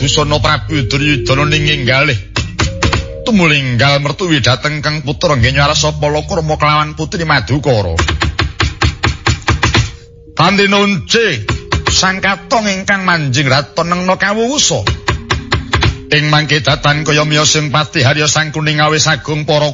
Busana Prabu Duryudana ninggalih tumulinggal mertuwi dhateng Kang Putra Ngenyarasa Palakrama kelawan Putri Madukara. Kanthi nunce sang katong ingkang manjing raton nengna kawuwusa. Ing mangke datan kaya miyosing Pati Harya Sang Kuning awis agung para